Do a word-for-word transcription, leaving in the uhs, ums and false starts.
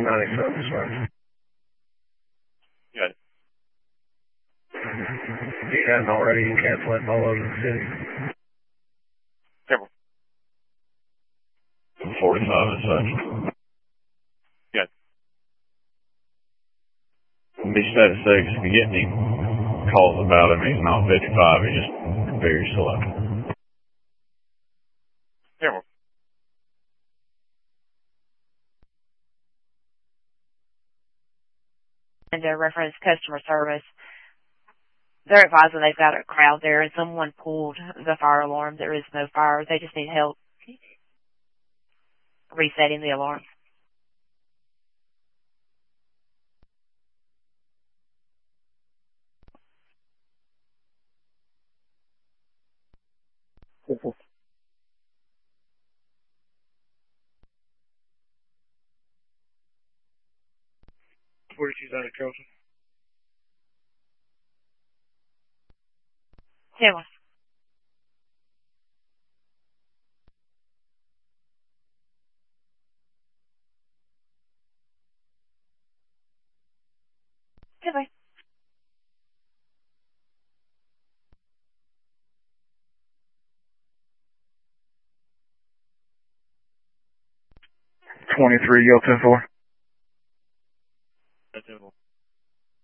ninety-seven, sir. Good. He hadn't already, you can cancel that all over the city. Careful. forty-five and such. Good. Be statistics, if you get any calls about him, he's not fifty-five, he's just very slow. Careful. And to reference customer service, they're advising they've got a crowd there and someone pulled the fire alarm. There is no fire. They just need help resetting the alarm. forty-two out of Carrollton. ten one. Goodbye. twenty-three, Yo ten four.